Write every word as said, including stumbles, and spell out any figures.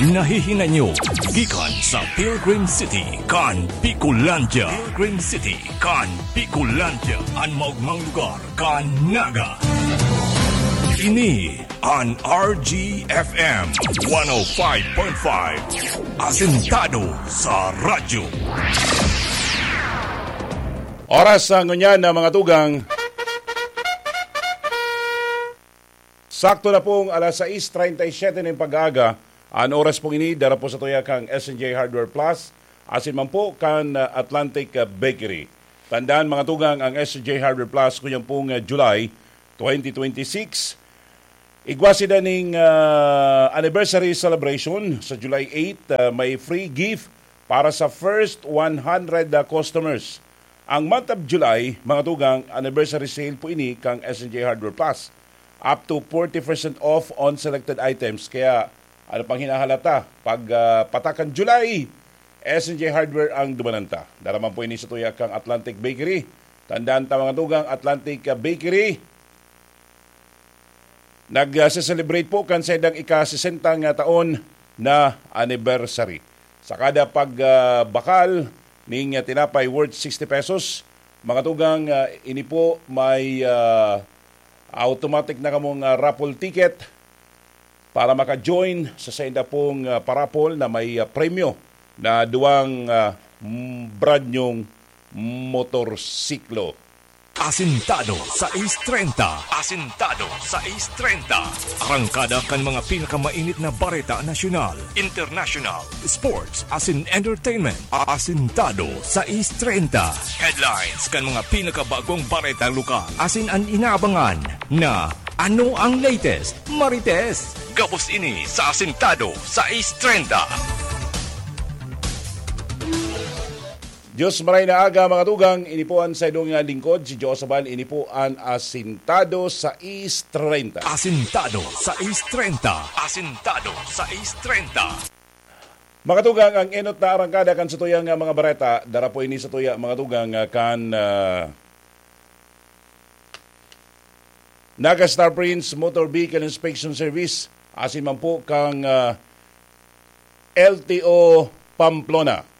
Nahihinga nyo gikan sa Pilgrim City kan Picolandia. Pilgrim City kan Picolandia. Ang maugmang lugar kan Naga. Ini an R G F M one oh five point five. Asintado sa radyo. Oras sa ngunyan na mga tugang. Sakto na pong alas sais treinta y siete ng pag-aga. Ang oras pong ini, dara po sa tuya kang S and J Hardware Plus, asin man po kan uh, Atlantic uh, Bakery. Tandaan mga tugang, ang S and J Hardware Plus kunyang pong uh, July twenty twenty-six. Igwasi na ning uh, anniversary celebration sa July eighth. Uh, may free gift para sa first one hundred uh, customers. Ang month of July, mga tugang, anniversary sale po ini kang S and J Hardware Plus. Up to forty percent off on selected items. Kaya ano pang hinahalata? Pag uh, patakan July, S and J Hardware ang dumananta. Daraman po ini sa tuya kang Atlantic Bakery. Tandaan ta mga tugang, Atlantic Bakery. Nag-celebrate po kan sa idang ika-sesentang taon na anniversary. Sa kada pagbakal uh, ning uh, tinapay worth sixty pesos, mga tugang, uh, ini po may uh, automatic na kamong uh, raffle ticket para maka-join sa senda pong uh, parapol na may uh, premyo na duwang uh, brand nyong motorsiklo. Asintado sa Ace thirty. Asintado sa Ace thirty. Arangkada kan mga pinakamainit na bareta nasyonal, international, sports, asin entertainment. Asintado sa Ace thirty. Headlines kan mga pinakabagong bareta lokal, asin ang inaabangan na ano ang latest, marites. Gabos ini sa Asintado sa Ace thirty. Diyos maray na aga mga tugang, inipuan sa idong lingkod, si Josaban, inipuan Asintado sa Ace thirty. Asintado sa Ace thirty. Asintado sa Ace thirty. Mga tugang, ang enot na arangkada kan sa tuyang mga bareta, dara po ini sa tuya mga tugang kan uh, Naga Star Prince Motor Vehicle Inspection Service, asin man po kang uh, L T O Pamplona.